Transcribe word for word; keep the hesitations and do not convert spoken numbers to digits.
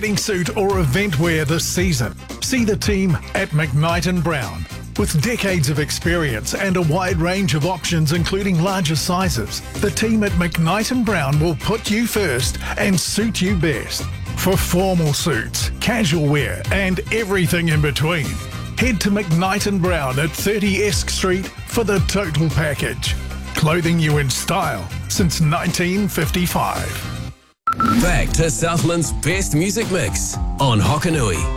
wedding suit or event wear this season? See the team at McKnight and Brown. With decades of experience and a wide range of options including larger sizes, the team at McKnight and Brown will put you first and suit you best. For formal suits, casual wear and everything in between, head to McKnight and Brown at thirty Esk Street for the total package. Clothing you in style since nineteen fifty-five. Back to Southland's best music mix on Hokanui.